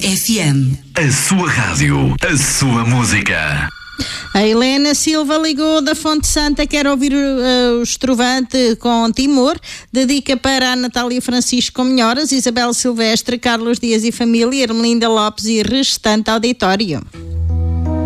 FM. A sua rádio, a sua música. A Helena Silva ligou da Fonte Santa, quer ouvir o Estrovante com Timor, dedica para a Natália Francisco Melhoras, Isabel Silvestre, Carlos Dias e família, Ermelinda Lopes e restante auditório.